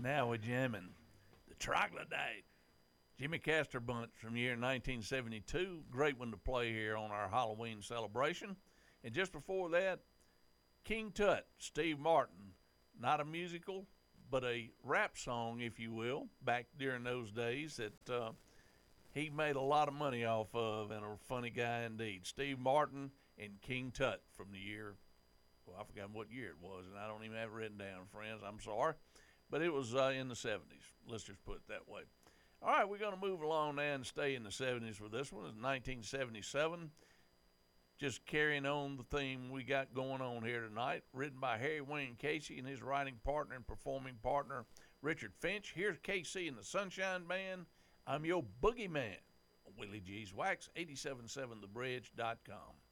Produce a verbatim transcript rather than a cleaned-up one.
Now we're jamming the Troglodyte. Jimmy Castor Bunch from the year nineteen seventy-two. Great one to play here on our Halloween celebration. And just before that, King Tut, Steve Martin. Not a musical, but a rap song, if you will, back during those days that uh, he made a lot of money off of, and a funny guy indeed. Steve Martin and King Tut from the year, well, I forgot what year it was, and I don't even have it written down, friends. I'm sorry. But it was uh, in the seventies. Let's just put it that way. All right, we're going to move along now and stay in the seventies with this one. It's nineteen seventy-seven. Just carrying on the theme we got going on here tonight. Written by Harry Wayne Casey and his writing partner and performing partner, Richard Finch. Here's K C and the Sunshine Band. I'm your boogeyman. Willie G's Wax, eight seven seven the bridge dot com.